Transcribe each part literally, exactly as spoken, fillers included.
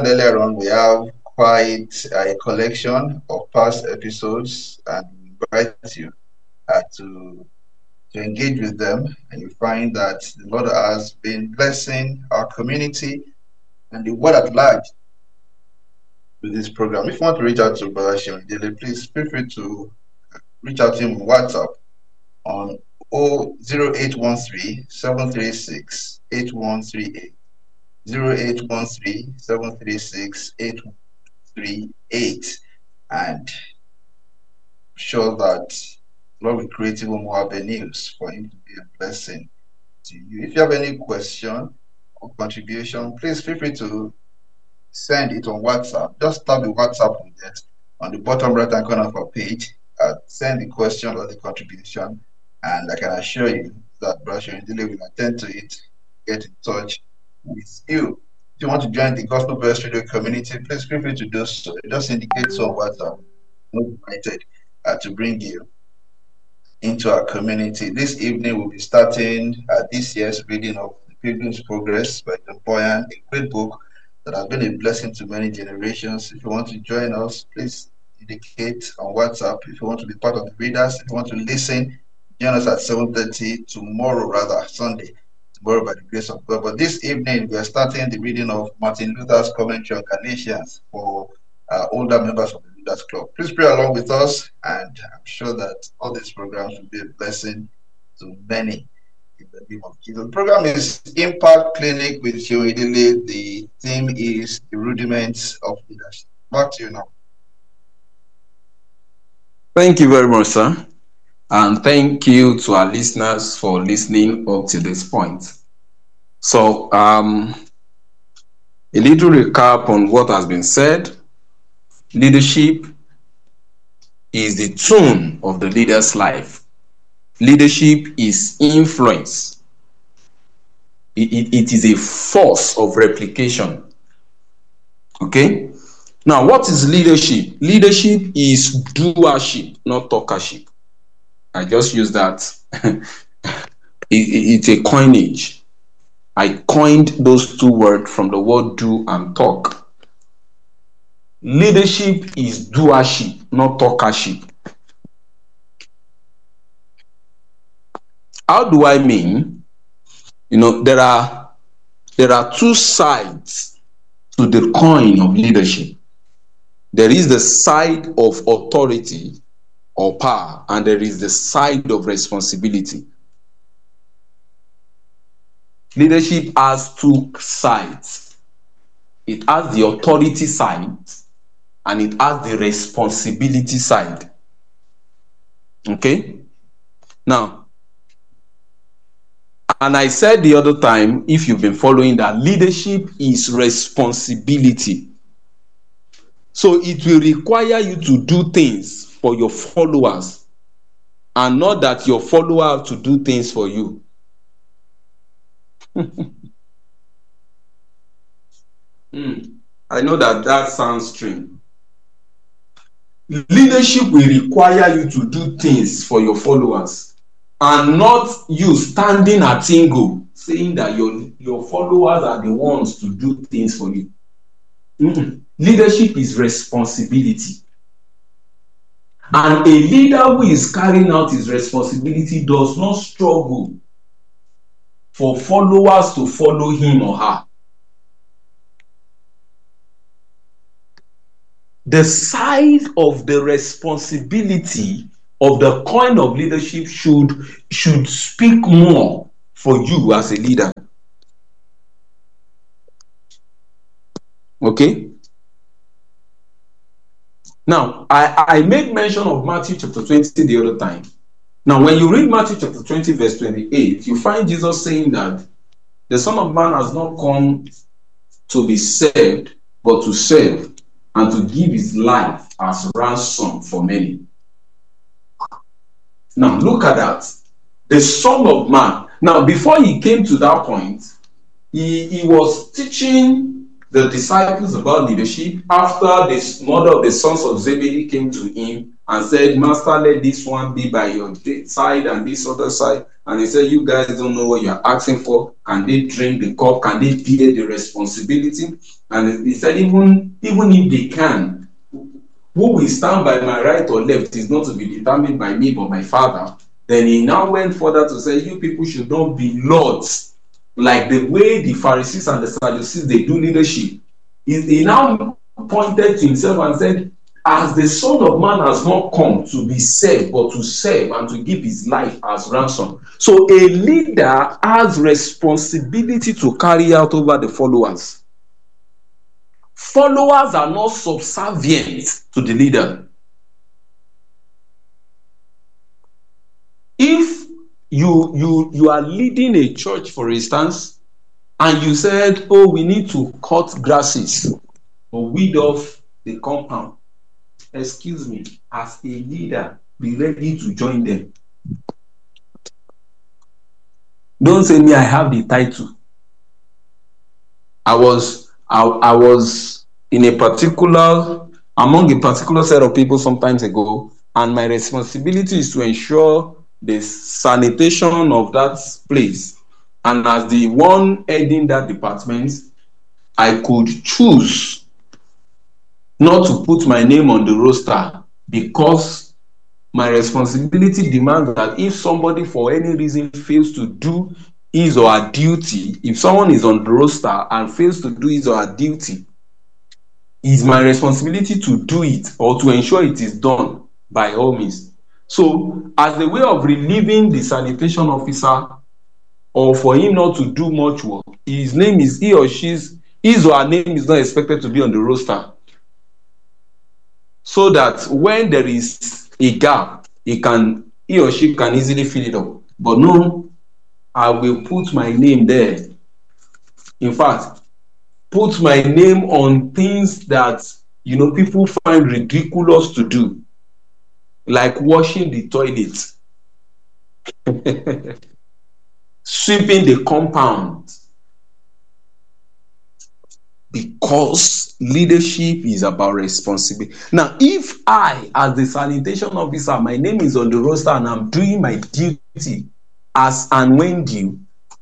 mentioned earlier on, we have quite a collection of past episodes, and we invite you uh, to, to engage with them, and you find that the Lord has been blessing our community and the world at large with this program. If you want to reach out to Brother Seun Idele, please feel free to reach out to him on WhatsApp on zero eight one three, seven three six, eight one three eight. zero eight one three, seven three six, eight one three eight. And I'm sure that Lord will create even more avenues for him to be a blessing to you. If you have any question or contribution, please feel free to send it on WhatsApp. Just tap the WhatsApp on that on the bottom right hand corner of our page. Uh, send the question or the contribution, and I can assure you that Brother Seun Idele will attend to it, get in touch with you. If you want to join the Gospel Voice Radio community, please feel free to do so. Just indicate so on WhatsApp. Not invited uh, to bring you into our community. This evening we'll be starting uh, this year's reading of the Pilgrim's Progress by John Bunyan, a great book that has been a blessing to many generations. If you want to join us, please indicate on WhatsApp. If you want to be part of the readers, if you want to listen, join us at seven thirty tomorrow, rather Sunday, tomorrow by the grace of God. But this evening we are starting the reading of Martin Luther's commentary on Galatians for uh, older members of the Leaders Club. Please pray along with us, and I'm sure that all these programs will be a blessing to many in the name of Jesus. The program is Impact Clinic with Seun Idele. The theme is the rudiments of leadership. Back to you now. Thank you very much, sir. And thank you to our listeners for listening up to this point. So, um, a little recap on what has been said. Leadership is the tune of the leader's life. Leadership is influence. It, it, it is a force of replication. Okay? Now, what is leadership? Leadership is doership, not talkership. I just use that. it, it, it's a coinage. I coined those two words from the word do and talk. Leadership is doership, not talkership. How do I mean? You know, there are there are two sides to the coin of leadership. There is the side of authority or power, and there is the side of responsibility. Leadership has two sides. It has the authority side, and it has the responsibility side. Okay? Now, and I said the other time, if you've been following, that leadership is responsibility. So it will require you to do things for your followers, and not that your follower have to do things for you. mm. I know that that sounds strange. Leadership will require you to do things for your followers, and not you standing at Tingo saying that your, your followers are the ones to do things for you. Mm-mm. Leadership is responsibility. And a leader who is carrying out his responsibility does not struggle for followers to follow him or her. The side of the responsibility of the coin of leadership should, should speak more for you as a leader. Okay? Now, I, I made mention of Matthew chapter twenty the other time. Now, when you read Matthew chapter twenty, verse twenty-eight, you find Jesus saying that the Son of Man has not come to be served, but to serve and to give his life as ransom for many. Now, look at that. The Son of Man. Now, before he came to that point, he, he was teaching the disciples about leadership after the mother of the sons of Zebedee came to him and said, Master, let this one be by your side and this other side. and he said, you guys don't know what you're asking for. Can they drink the cup? Can they bear the responsibility? And he said, even, even if they can, who will stand by my right or left is not to be determined by me but my Father. Then he now went further to say, you people should not be lords, like the way the Pharisees and the Sadducees, they do leadership. He, he now pointed to himself and said, as the Son of Man has not come to be served, but to serve and to give his life as ransom. So a leader has responsibility to carry out over the followers. Followers are not subservient to the leader. If you, you, you are leading a church, for instance, and you said, oh, we need to cut grasses or weed off the compound. Excuse me, as a leader, be ready to join them. Don't say me, I have the title. I was, I, I was in a particular, among a particular set of people some time ago, and my responsibility is to ensure the sanitation of that place. And as the one heading that department, I could choose not to put my name on the roster because my responsibility demands that if somebody for any reason fails to do his or her duty, if someone is on the roster and fails to do his or her duty, it's my responsibility to do it or to ensure it is done by all means. So as a way of relieving the sanitation officer or for him not to do much work, his name is, he or she's, his or her name is not expected to be on the roster. So that when there is a gap, he can, he or she can easily fill it up. But no, I will put my name there. In fact, put my name on things that, you know, people find ridiculous to do, like washing the toilet, sweeping the compound. Because leadership is about responsibility. Now, if I, as the sanitation officer, my name is on the roster and I'm doing my duty as and when due,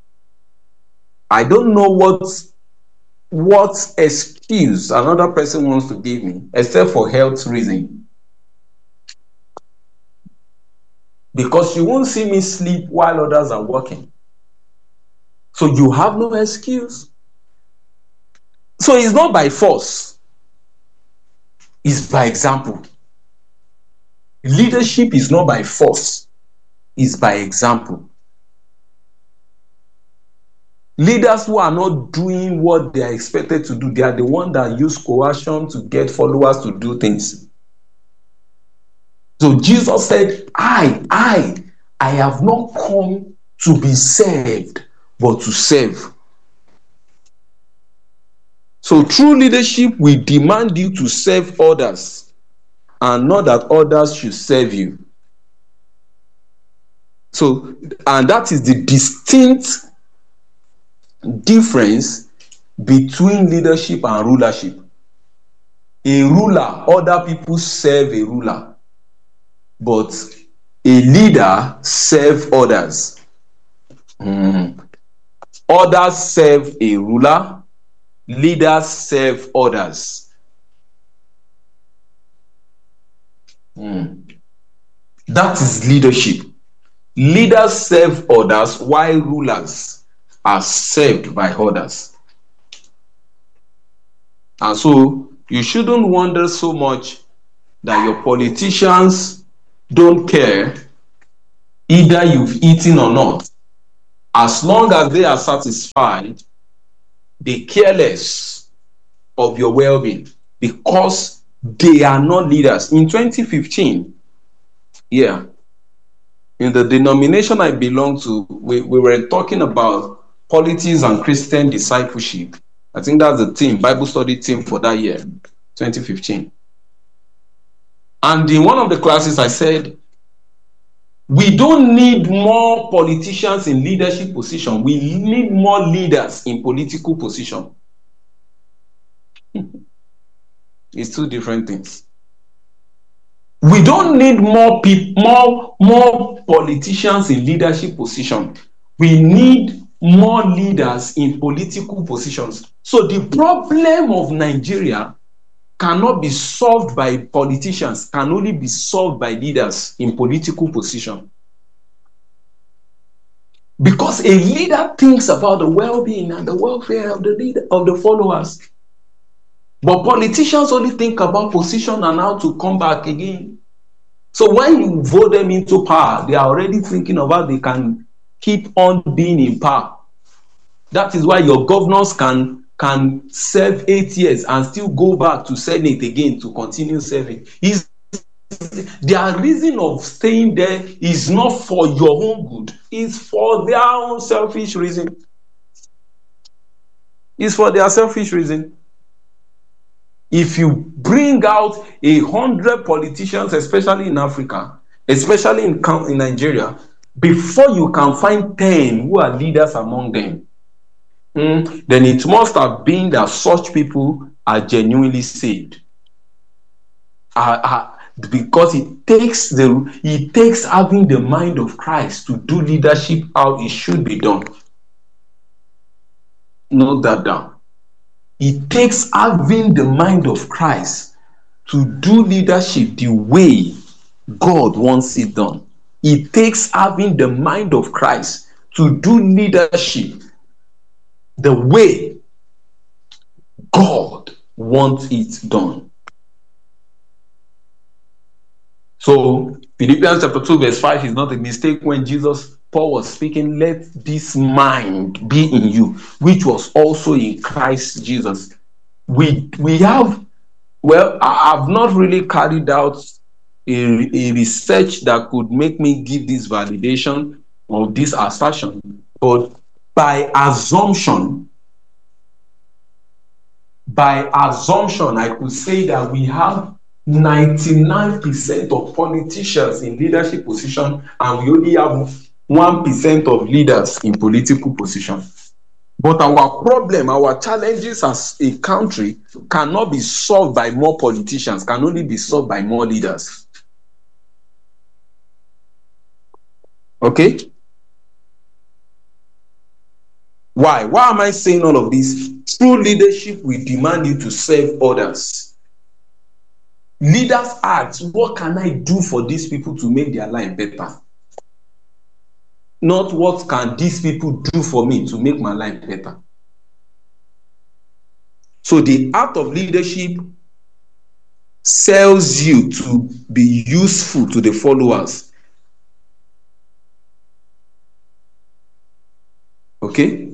I don't know what, what excuse another person wants to give me, except for health reason. Because you won't see me sleep while others are working. So you have no excuse. So it's not by force, it's by example. Leadership is not by force, it's by example. Leaders who are not doing what they are expected to do, they are the ones that use coercion to get followers to do things. So Jesus said, I, I, I have not come to be served, but to serve. So true leadership will demand you to serve others and not that others should serve you. So, and that is the distinct difference between leadership and rulership. A ruler, other people serve a ruler, but a leader serves others. Mm. Others serve a ruler. Leaders serve others. Mm. That is leadership. Leaders serve others while rulers are served by others. And so you shouldn't wonder so much that your politicians don't care either you've eaten or not. As long as they are satisfied, they care less of your well-being because they are not leaders. In twenty fifteen, yeah, in the denomination I belong to, we, we were talking about politics and Christian discipleship. I think that's the theme, Bible study theme for that year, twenty fifteen. And in one of the classes I said, we don't need more politicians in leadership position. We need more leaders in political position. It's two different things. We don't need more people, more, more politicians in leadership position. We need more leaders in political positions. So the problem of Nigeria cannot be solved by politicians, can only be solved by leaders in political position. Because a leader thinks about the well-being and the welfare of the leader, of the followers. But politicians only think about position and how to come back again. So when you vote them into power, they are already thinking of how they can keep on being in power. That is why your governors can, can serve eight years and still go back to Senate again to continue serving. Is their reason of staying there is not for your own good, it's for their own selfish reason. It's for their selfish reason. If you bring out a hundred politicians, especially in Africa, especially in, in Nigeria, before you can find ten who are leaders among them, mm, then it must have been that such people are genuinely saved. Uh, uh, because it takes the it takes having the mind of Christ to do leadership how it should be done. Note that down. It takes having the mind of Christ to do leadership the way God wants it done. It takes having the mind of Christ to do leadership the way God wants it done. So Philippians chapter two verse five is not a mistake when Jesus, Paul was speaking, let this mind be in you, which was also in Christ Jesus. We, we have, well, I have not really carried out a, a research that could make me give this validation of this assertion, but by assumption, by assumption, I could say that we have ninety-nine percent of politicians in leadership position, and we only have one percent of leaders in political position. But our problem, our challenges as a country cannot be solved by more politicians, can only be solved by more leaders. Okay? Why? Why am I saying all of this? True leadership will demand you to serve others. Leaders ask, what can I do for these people to make their life better? Not what can these people do for me to make my life better. So the art of leadership sells you to be useful to the followers. Okay?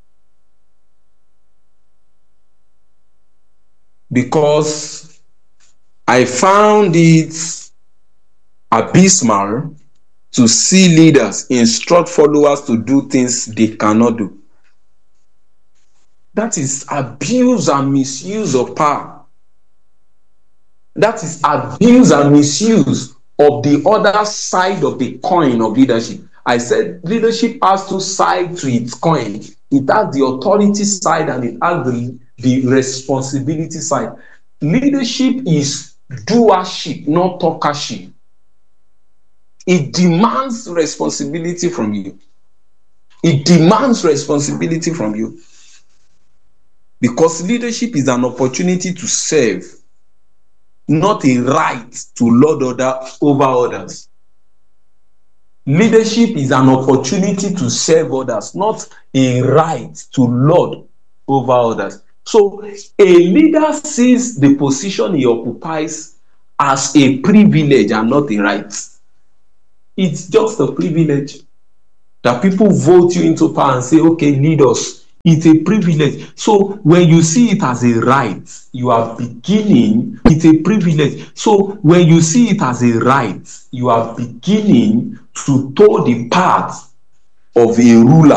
Because I found it abysmal to see leaders instruct followers to do things they cannot do. That is abuse and misuse of power. That is abuse and misuse of the other side of the coin of leadership. I said leadership has two sides to its coin. It has the authority side and it has the, the responsibility side. Leadership is doership, not talkership. It demands responsibility from you. It demands responsibility from you. Because leadership is an opportunity to serve, not a right to lord order over others. Leadership is an opportunity to serve others, not a right to lord over others. So a leader sees the position he occupies as a privilege and not a right. It's just a privilege that people vote you into power and say, okay, lead us. It's a privilege. So when you see it as a right, you are beginning, it's a privilege. So when you see it as a right, you are beginning to toe the path of a ruler